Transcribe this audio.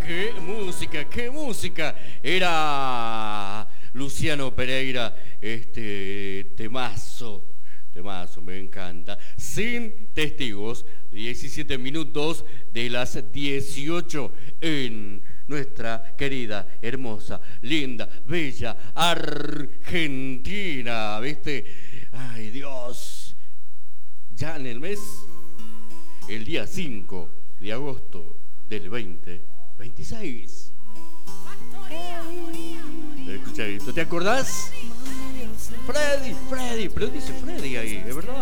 ¡Qué música, qué música! Era Luciano Pereira, temazo, me encanta. Sin testigos, 17 minutos de las 18 en nuestra querida, hermosa, linda, bella Argentina, ¿viste? ¡Ay, Dios! Ya en el mes, el día 5 de agosto del 2026. Escucha esto, ¿te acordás? Freddy, pero dice Freddy ahí, es verdad.